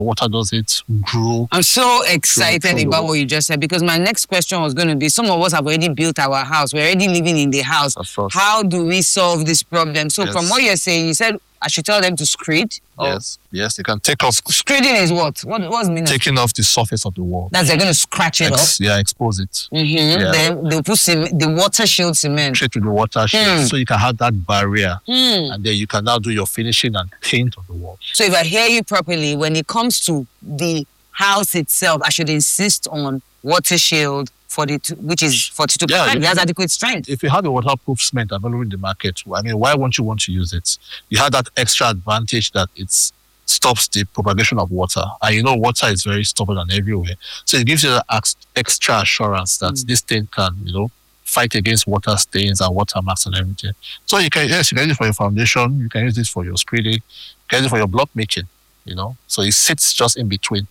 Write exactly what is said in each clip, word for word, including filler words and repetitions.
water doesn't grow. I'm so excited through, through about what you just said, because my next question was going to be, some of us have already built our house. We're already living in the house. How do we solve this problem? So yes. From what you're saying, you said I should tell them to screed? Yes, yes, they can take off. Screeding is what? What was mean? Taking off the surface of the wall. That's they're going to scratch it Ex- up? Yeah, expose it. Mm-hmm. Yeah. Then they'll put cement, the water shield cement. Straight to the water shield. Mm. So you can have that barrier. Mm. And then you can now do your finishing and paint on the wall. So if I hear you properly, when it comes to the house itself, I should insist on water shield, forty-two, which is forty-two percent. Yeah, it has adequate strength. If you have a waterproof cement available in the market, I mean, why won't you want to use it? You have that extra advantage that it stops the propagation of water. And you know, water is very stubborn and everywhere. So it gives you that extra assurance that mm. this thing can, you know, fight against water stains and water marks and everything. So you can, yes, you can use it for your foundation. You can use this for your screeding. You can use it for your block making, you know. So it sits just in between.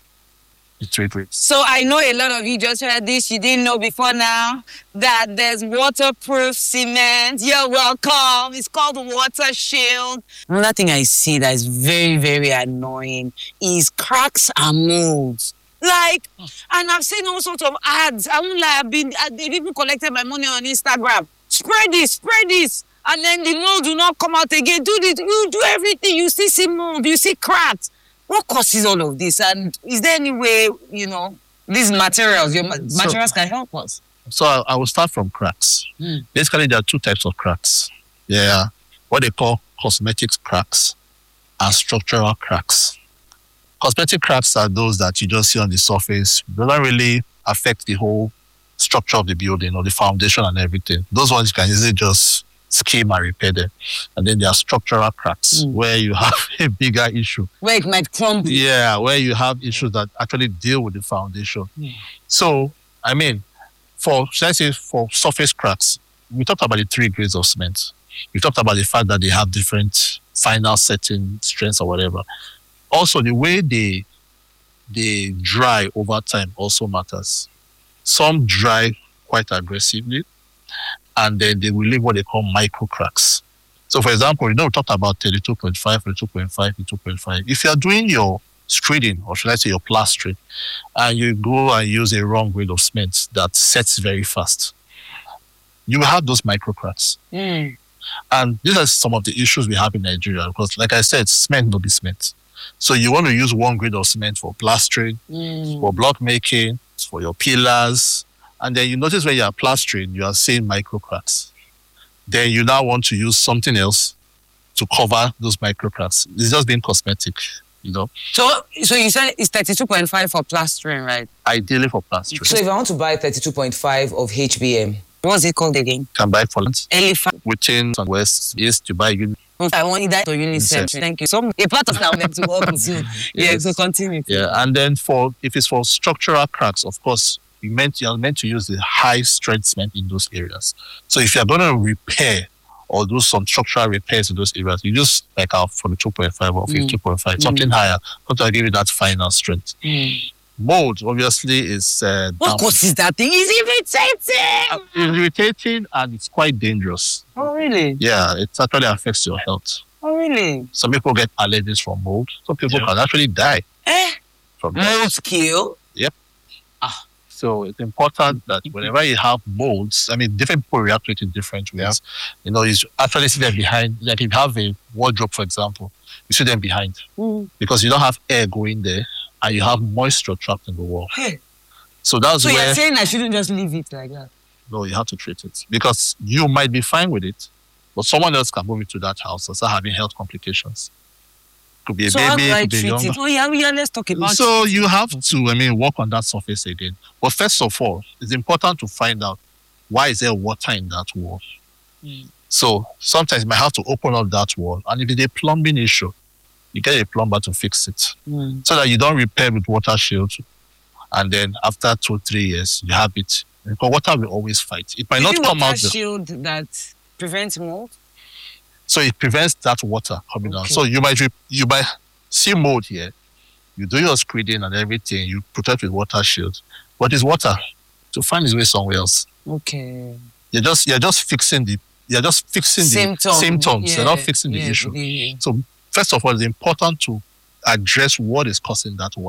So I know a lot of you just heard this, you didn't know before now, that there's waterproof cement. You're welcome. It's called Water Shield. Another thing I see that is very, very annoying is cracks and molds. Like, and I've seen all sorts of ads. I won't lie, I've been, they've even collected my money on Instagram. Spread this, spread this. And then the mold do not come out again. Do this, you do everything. You still see mold, you see cracks. What causes all of this? And is there any way, you know, these materials, your materials so, can help us? So I, I will start from cracks. Mm. Basically, there are two types of cracks. Yeah, what they call cosmetic cracks and structural cracks. Cosmetic cracks are those that you just see on the surface. They don't really affect the whole structure of the building or the foundation and everything. Those ones you can easily just skim and repair them. And then there are structural cracks mm. where you have a bigger issue. Where it might crumble. Yeah, where you have issues that actually deal with the foundation. Mm. So, I mean, for, should I say, for surface cracks, we talked about the three grades of cement. We talked about the fact that they have different final setting strengths or whatever. Also, the way they, they dry over time also matters. Some dry quite aggressively, and then they will leave what they call micro cracks. So, for example, you know, we talked about thirty-two point five, thirty-two point five, thirty-two point five. If you are doing your screeding, or should I say your plastering, and you go and use a wrong grade of cement that sets very fast, you will have those micro cracks. Mm. And these are some of the issues we have in Nigeria, because, like I said, cement will be cement. So you want to use one grade of cement for plastering, mm. for block making, for your pillars. And then you notice when you are plastering, you are seeing micro cracks. Then you now want to use something else to cover those micro cracks. It's just being cosmetic, you know. So so you said it's thirty-two point five for plastering, right? Ideally for plastering. So if I want to buy thirty-two point five of H B M, what's it called again? Can buy it for lunch. Elephant. Within some West, yes, to buy you. I want that to UNICEF. Thank you. So a part of that them to work with you. Yeah, so continue. Yeah, and then for if it's for structural cracks, of course, you meant you're meant to use the high strength cement in those areas. So if you're going to repair or do some structural repairs in those areas, you just like our forty-two point five or fifty-two point five, mm. something mm. higher, to give you that final strength. Mm. Mold, obviously, is... Uh, what causes that thing? It's irritating! Uh, it's irritating and it's quite dangerous. Oh, really? Yeah, it actually affects your health. Oh, really? Some people get allergies from mold. Some people yeah. can actually die. Eh? From mold kill? Yep. Ah. So it's important that whenever you have molds, I mean, different people react to it in different ways. Yeah. You know, you actually see them behind. Like if you have a wardrobe, for example, you see them behind. Mm. Because you don't have air going there. And you have moisture trapped in the wall. Hey. So that's so where... So you're saying I shouldn't just leave it like that? No, you have to treat it. Because you might be fine with it, but someone else can move into that house and start having health complications. Could be a so baby, how do I could be treat young. It? Oh, yeah, yeah, let's talk about So it. you have to, I mean, work on that surface again. But first of all, it's important to find out why is there water in that wall. Mm. So sometimes you might have to open up that wall. And if it's a plumbing issue, you get a plumber to fix it. Mm. So that you don't repair with water shield. And then after two, three years, you have it. Because water will always fight. It might is not it come water out. Water shield the... that prevents mold? So it prevents that water coming okay. down. So you might, you might see mold here. You do your screeding and everything. You protect with water shield. But it's water to find its way somewhere else. Okay. You're just, you're just fixing the, you're just fixing symptoms. the symptoms. Yeah. You're not fixing the yeah. issue. Yeah. So first of all, it's important to address what is causing that